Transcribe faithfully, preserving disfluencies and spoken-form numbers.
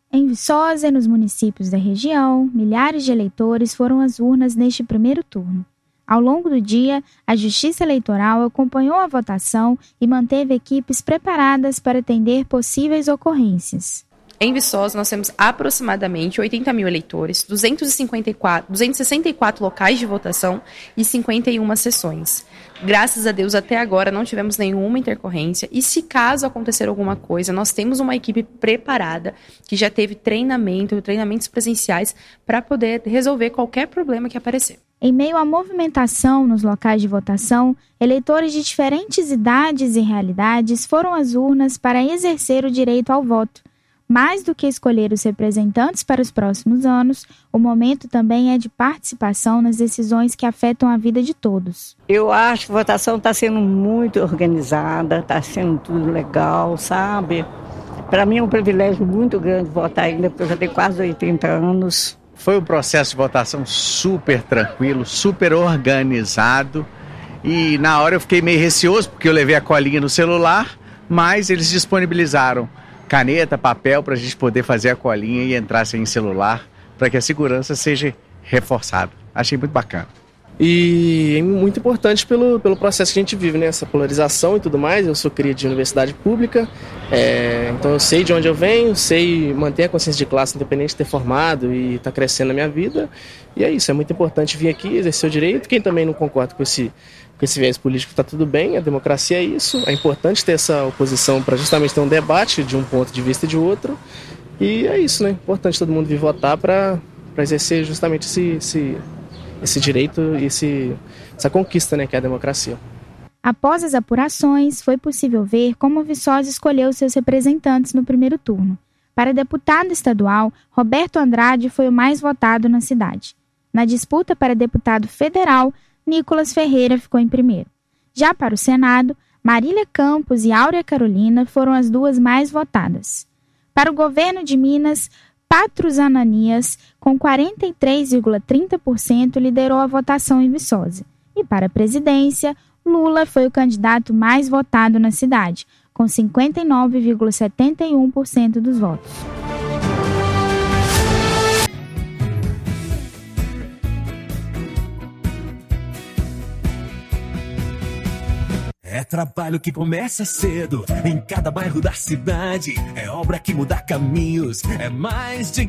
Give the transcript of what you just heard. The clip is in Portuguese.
Em Viçosa e nos municípios da região, milhares de eleitores foram às urnas neste primeiro turno. Ao longo do dia, a Justiça Eleitoral acompanhou a votação e manteve equipes preparadas para atender possíveis ocorrências. Em Viçosa, nós temos aproximadamente oitenta mil eleitores, duzentos e cinquenta e quatro, duzentos e sessenta e quatro locais de votação e cinquenta e uma sessões. Graças a Deus, até agora não tivemos nenhuma intercorrência e se caso acontecer alguma coisa, nós temos uma equipe preparada que já teve treinamento, treinamentos presenciais para poder resolver qualquer problema que aparecer. Em meio à movimentação nos locais de votação, eleitores de diferentes idades e realidades foram às urnas para exercer o direito ao voto. Mais do que escolher os representantes para os próximos anos, o momento também é de participação nas decisões que afetam a vida de todos. Eu acho que a votação está sendo muito organizada, está sendo tudo legal, sabe? Para mim é um privilégio muito grande votar ainda, porque eu já tenho quase oitenta anos. Foi um processo de votação super tranquilo, super organizado. E na hora eu fiquei meio receoso, porque eu levei a colinha no celular, mas eles disponibilizaram caneta, papel, para a gente poder fazer a colinha e entrar sem celular, para que a segurança seja reforçada. Achei muito bacana. E é muito importante pelo, pelo processo que a gente vive, né? Essa polarização e tudo mais. Eu sou cria de universidade pública, é, então eu sei de onde eu venho, sei manter a consciência de classe independente de ter formado e estar tá crescendo na minha vida. E é isso, é muito importante vir aqui, exercer o direito. Quem também não concorda com esse, com esse viés político está tudo bem, a democracia é isso. É importante ter essa oposição para justamente ter um debate de um ponto de vista e de outro. E é isso, né? Importante todo mundo vir votar para exercer justamente esse... esse esse direito e esse, essa conquista, né, que é a democracia. Após as apurações, foi possível ver como Viçosa escolheu seus representantes no primeiro turno. Para deputado estadual, Roberto Andrade foi o mais votado na cidade. Na disputa para deputado federal, Nicolas Ferreira ficou em primeiro. Já para o Senado, Marília Campos e Áurea Carolina foram as duas mais votadas. Para o governo de Minas, Patrus Ananias, com quarenta e três vírgula trinta por cento, liderou a votação em Viçosa. E para a presidência, Lula foi o candidato mais votado na cidade, com cinquenta e nove vírgula setenta e um por cento dos votos. É trabalho que começa cedo, em cada bairro da cidade. É obra que muda caminhos, é mais dinheiro.